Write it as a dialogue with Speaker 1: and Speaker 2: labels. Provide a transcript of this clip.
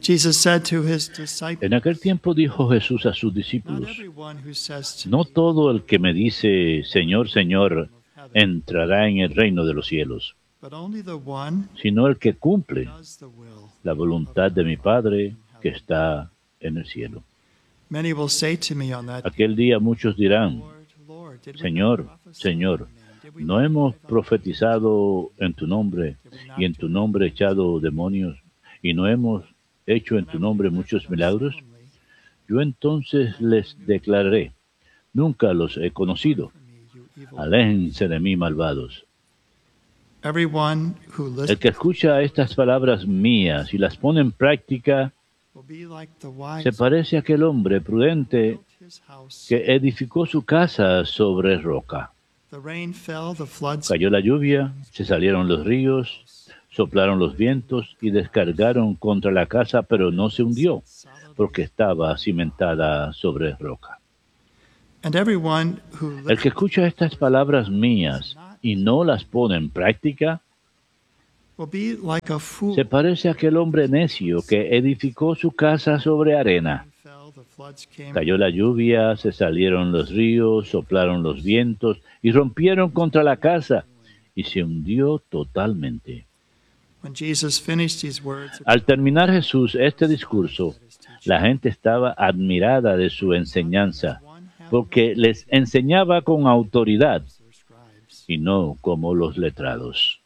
Speaker 1: Jesus said to his disciples,
Speaker 2: En aquel tiempo dijo Jesús a sus
Speaker 1: "Not
Speaker 2: discípulos:
Speaker 1: everyone who says to
Speaker 2: no
Speaker 1: me,
Speaker 2: todo el que me dice, Señor, Señor, entrará en el reino de los cielos,
Speaker 1: but only the one
Speaker 2: sino el que
Speaker 1: who
Speaker 2: cumple
Speaker 1: does the will
Speaker 2: la
Speaker 1: of
Speaker 2: voluntad de
Speaker 1: my
Speaker 2: mi
Speaker 1: Father
Speaker 2: Padre
Speaker 1: in
Speaker 2: que
Speaker 1: heaven."
Speaker 2: está en el cielo.
Speaker 1: Many will say to me on that day,
Speaker 2: Aquel día muchos dirán:
Speaker 1: Lord, Lord, did we not
Speaker 2: Señor,
Speaker 1: prophesy in
Speaker 2: Señor,
Speaker 1: your name? Did we
Speaker 2: ¿no
Speaker 1: not
Speaker 2: hemos
Speaker 1: drive out demons?
Speaker 2: profetizado en tu nombre
Speaker 1: Did we
Speaker 2: y
Speaker 1: not
Speaker 2: en
Speaker 1: do
Speaker 2: tu
Speaker 1: many
Speaker 2: nombre
Speaker 1: wonders?
Speaker 2: echado demonios y no hemos hecho en
Speaker 1: Then I
Speaker 2: tu
Speaker 1: will
Speaker 2: nombre
Speaker 1: declare to
Speaker 2: muchos
Speaker 1: them
Speaker 2: milagros?
Speaker 1: solemnly,
Speaker 2: Yo entonces les declararé: nunca los he
Speaker 1: "Depart
Speaker 2: conocido.
Speaker 1: from me, you evil workers."
Speaker 2: Aléjense de mí, malvados.
Speaker 1: Everyone who
Speaker 2: El que
Speaker 1: listens to
Speaker 2: escucha
Speaker 1: these
Speaker 2: estas palabras mías y las pone en práctica
Speaker 1: will be like the
Speaker 2: se
Speaker 1: wise
Speaker 2: parece a aquel hombre
Speaker 1: who
Speaker 2: prudente
Speaker 1: built his house.
Speaker 2: que edificó su casa sobre roca.
Speaker 1: The rain fell, the floods
Speaker 2: Cayó la lluvia, se salieron los ríos, soplaron los vientos y descargaron contra la casa, pero no se hundió, porque estaba cimentada sobre roca.
Speaker 1: And everyone who
Speaker 2: El que
Speaker 1: listens
Speaker 2: escucha estas palabras mías y no las pone en práctica
Speaker 1: will be like a fool.
Speaker 2: se parece a aquel hombre necio que edificó su casa sobre arena.
Speaker 1: Rain fell, the floods came,
Speaker 2: Cayó la lluvia, se salieron los ríos, soplaron los vientos y rompieron contra la casa y se hundió totalmente.
Speaker 1: When Jesus finished these words,
Speaker 2: Al terminar Jesús este discurso, la gente estaba admirada de su enseñanza, porque les enseñaba con autoridad y no como los letrados.